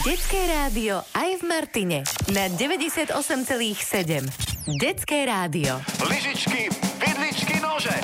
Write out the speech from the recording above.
Detské rádio aj v Martine na 98,7. Detské rádio. Lyžičky, vidličky, nože.